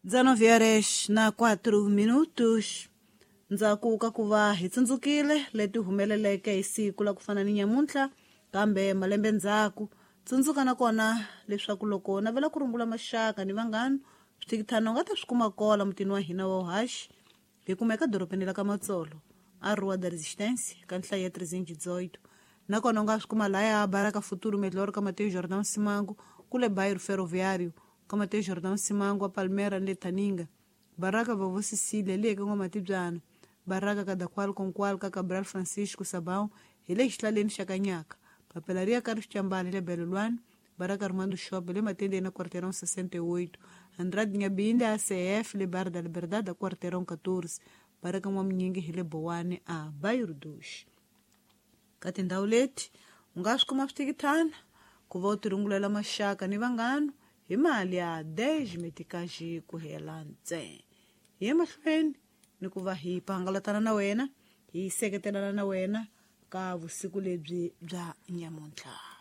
19 horas na 4 minutos. Nzakuka kuva hi tsundzukile leti humeleleke hi siku la ku fana ni nyamuntlha kambe malembe ndzhaku tsundzuka na kona leswaku loko na vela ku rungula maxaka ni vanghana switikithano nga ta swi kuma kola mutini wa hina wa Uhashi hi kumeka doropeni la ka Matsolo a Rua da Resistência ka nhlayo ya 318 na kona u nga swi kuma laya Baraka Futuro Melhor ka Mateus Jordão Simango kule bairro ferroviário ka Mateus Jordão Simango a Palmeira le Taninga Baraka Vovô Cecília le ka Ngomatibyana Baraka cada qual com qual ka Cabral Francisco Sabão ele islaleni Chacanyaka Papelaria Carlos Chambali le Belulwan Baraka Armando Shop le Matende na Quarteirão 68 Andrade Nhambinde ACF le Bar da Liberdade a Quarteirão 14 Baraka Mwamnyingi hele Boane a bairro 2 Katindau leti unga swi kuma switikithana ku va u tirungulela maxaka ni vanghana hi mali ya 10 metikaji ku hela ntsena hi mahlweni ni ku va hi pangalatana na wena hi seketelana na wena ka vusiku lebyi bya nyamuntlha.